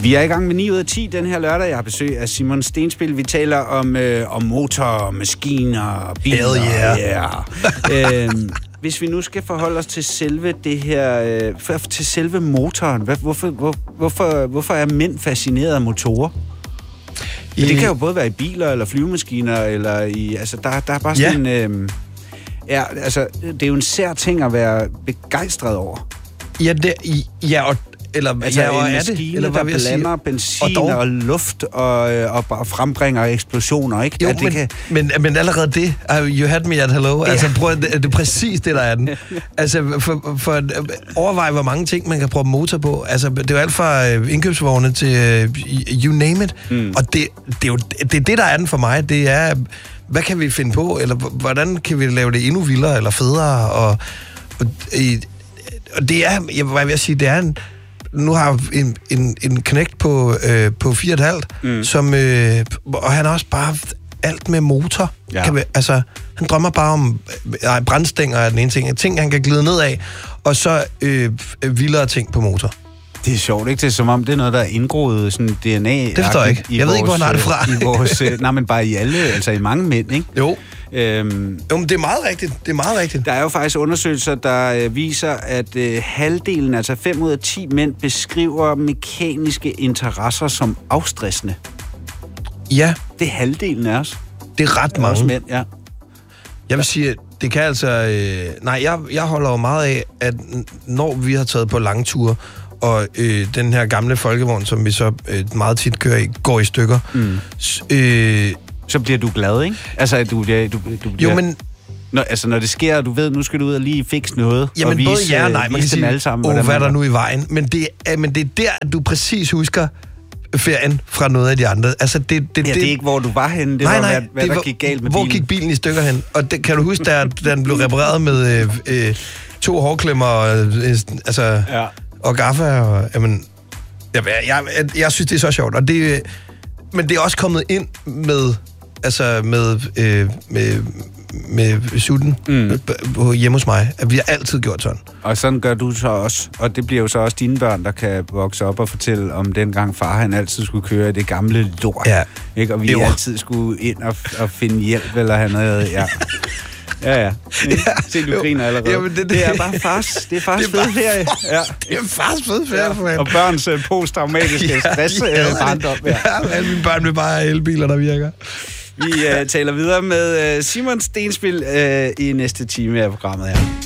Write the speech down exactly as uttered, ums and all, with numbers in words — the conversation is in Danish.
Vi er i gang med ni ud af ti den her lørdag. Jeg har besøg af Simon Stenspil. Vi taler om, øh, om motor, maskiner, biler. Hell yeah. yeah. øhm, hvis vi nu skal forholde os til selve det her, øh, til selve motoren. Hvad, hvorfor, hvor, hvorfor, hvorfor er mænd fascineret af motorer? I... Det kan jo både være i biler eller flyvemaskiner, eller i, altså der, der er bare sådan ja. en, øh, ja, altså det er jo en sær ting at være begejstret over. Ja, det, ja og eller altså ja, og en er maskine, det, eller hvad der blander benzin og, og luft og, og, og frembringer eksplosioner, ikke? Jo, at det men, kan... men, men allerede det, you had me at hello, ja. Altså prøv, det, det er præcis det, der er den. Altså for, for at overveje, hvor mange ting, man kan proppe motor på. Altså det er jo alt fra indkøbsvogne til uh, you name it. Mm. Og det, det er jo det, er det, der er den for mig. Det er, hvad kan vi finde på, eller hvordan kan vi lave det endnu vildere eller federe, og, og, og det er, jeg, hvad vil jeg sige, det er en nu har jeg en, en, en knægt på, øh, på fire komma fem, mm. som, øh, og han har også bare alt med motor. Ja. Kan vi, altså, han drømmer bare om øh, brandstænger af den ene ting. Ting, han kan glide ned af, og så øh, vildere ting på motor. Det er sjovt, ikke? Det er som om, det er noget, der er indgroet sådan D N A. Det forstår jeg ikke. Jeg ved ikke, hvor han har det fra. I vores, nej, men bare i alle, altså i mange mænd, ikke? Jo. Øhm, jo, men det er meget rigtigt. Det er meget rigtigt. Der er jo faktisk undersøgelser, der øh, viser, at øh, halvdelen, altså fem ud af ti mænd, beskriver mekaniske interesser som afstressende. Ja. Det er halvdelen af os. Det er ret mange. Mænd, ja. Jeg vil sige, det kan altså... Øh, nej, jeg, jeg holder jo meget af, at når vi har taget på lange ture, og øh, den her gamle folkevogn, som vi så øh, meget tit kører i, går i stykker, mm. øh, så bliver du glad, ikke? Altså, du, du, du bliver... Jo, men... Når, altså, når det sker, du ved, nu skal du ud og lige fikse noget. Jamen, og vise, både ja og nej. Man kan sige, alle sammen, åh, hvad er der nu i vejen? Men det, er, men det er der, at du præcis husker ferien fra noget af de andre. Altså, det, det, ja, det, det er ikke, hvor du var henne. Det nej, var, nej, hvad, hvad det der var, gik galt med hvor bilen. Hvor gik bilen i stykker hen? Og det, kan du huske, da, da den blev repareret med øh, øh, to hårklemmer og, øh, altså, ja. og gaffa? Og, jamen, jeg, jeg, jeg, jeg synes, det er så sjovt. Og det, men det er også kommet ind med... Altså med, øh, med, med sutten mm. hjemme hos mig, at vi har altid gjort sådan. Og sådan gør du så også. Og det bliver jo så også dine børn, der kan vokse op og fortælle om dengang far, han altid skulle køre det gamle lort. Ja. Ikke? Og vi jo. altid skulle ind og, og finde hjælp, eller han havde... Ja. Ja, ja. Se, du griner allerede. Jamen, det, det, det er bare fars. Det er fars fede ferie. Ja. Det er fars fede ferie, for ja. Og børns uh, posttraumatiske ja, stress ja, barndom. Ja. Ja, alle mine børn vil bare have elbiler, der virker. Vi uh, taler videre med uh, Simon Stenspil uh, i næste time af programmet her.